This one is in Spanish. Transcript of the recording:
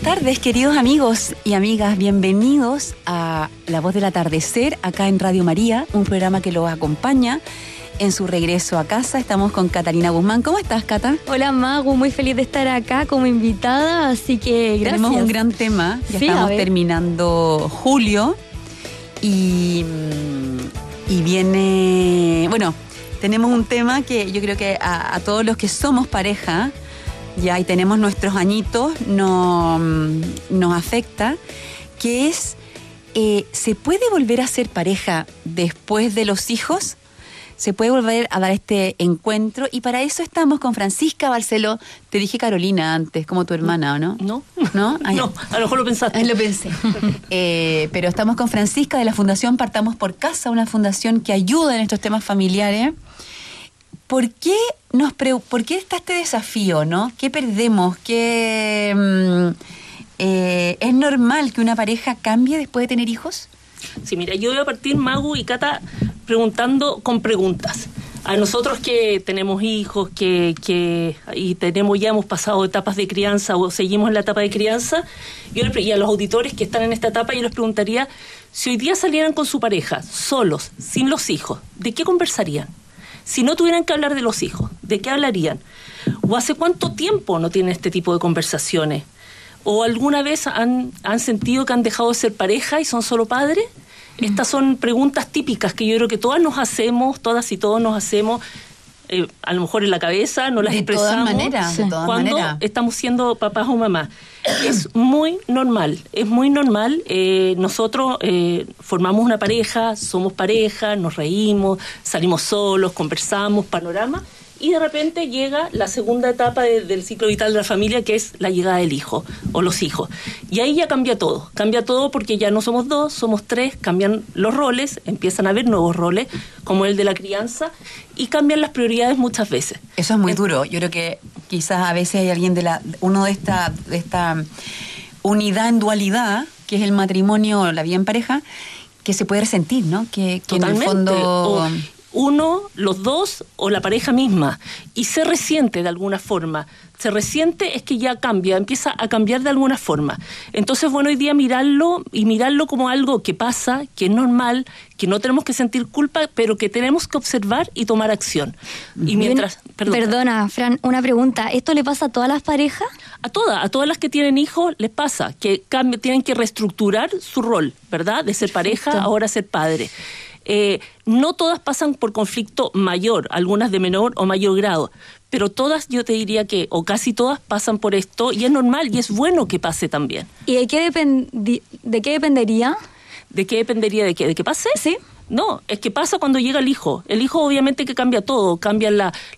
tardes, queridos amigos y amigas. Bienvenidos a La Voz del Atardecer, acá en Radio María, un programa que los acompaña en su regreso a casa. Estamos con Catalina Guzmán. ¿Cómo estás, Cata? Hola, Magu. Muy feliz de estar acá como invitada, así que gracias. Tenemos un gran tema. Ya estamos terminando julio y viene... Bueno, tenemos un tema que yo creo que a todos los que somos pareja... ya y tenemos nuestros añitos, nos afecta, que es, ¿se puede volver a ser pareja después de los hijos? ¿Se puede volver a dar este encuentro? Y para eso estamos con Francisca Barceló. Te dije Carolina antes, como tu hermana, ¿o no? No. ¿No? No, a lo mejor lo pensaste. Lo pensé. Pero estamos con Francisca de la Fundación Partamos por Casa, una fundación que ayuda en estos temas familiares. ¿Por qué está este desafío, no? ¿Qué perdemos? ¿Es normal que una pareja cambie después de tener hijos? Sí, mira, yo voy a partir, Magu y Cata, preguntando con preguntas. A nosotros que tenemos hijos, ya hemos pasado etapas de crianza o seguimos en la etapa de crianza, y a los auditores que están en esta etapa, yo les preguntaría, si hoy día salieran con su pareja, solos, sin los hijos, ¿de qué conversarían? Si no tuvieran que hablar de los hijos, ¿de qué hablarían? ¿O hace cuánto tiempo no tienen este tipo de conversaciones? ¿O alguna vez han sentido que han dejado de ser pareja y son solo padres? Estas son preguntas típicas que yo creo que todas y todos nos hacemos, a lo mejor en la cabeza, no las expresamos de todas cuando maneras. Estamos siendo papás o mamás. Es muy normal. Nosotros formamos una pareja, somos pareja, nos reímos, salimos solos, conversamos, panorama, y de repente llega la segunda etapa del ciclo vital de la familia, que es la llegada del hijo o los hijos. Y ahí ya cambia todo porque ya no somos dos, somos tres, cambian los roles, empiezan a haber nuevos roles, como el de la crianza, y cambian las prioridades muchas veces. Eso es muy duro. Yo creo que quizás a veces hay alguien de esta unidad en dualidad, que es el matrimonio, la vida en pareja, que se puede resentir, ¿no? Que en el fondo... Uno, los dos o la pareja misma, y se resiente de alguna forma. Se resiente es que ya cambia, empieza a cambiar de alguna forma. Entonces, bueno, hoy día mirarlo como algo que pasa, que es normal, que no tenemos que sentir culpa, pero que tenemos que observar y tomar acción. Y mientras... Perdona, Fran, una pregunta. ¿Esto le pasa a todas las parejas? A todas las que tienen hijos les pasa, que tienen que reestructurar su rol, ¿verdad? De ser pareja, ahora ser padre. No todas pasan por conflicto mayor, algunas de menor o mayor grado, pero todas, yo te diría que, o casi todas, pasan por esto, y es normal y es bueno que pase también. ¿Y de qué dependería? ¿De qué dependería? ¿De qué pase? Sí. No, es que pasa cuando llega el hijo. El hijo obviamente que cambia todo, cambian